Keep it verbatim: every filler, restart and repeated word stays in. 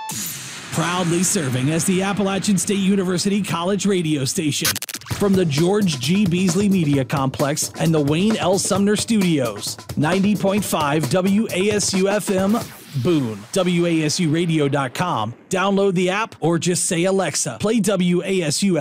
Proudly serving as the Appalachian State University College radio station. From the George G. Beasley Media Complex and the Wayne L. Sumner Studios. ninety point five W A S U F M, Boone. W A S U radio dot com. Download the app or just say, Alexa, play W A S U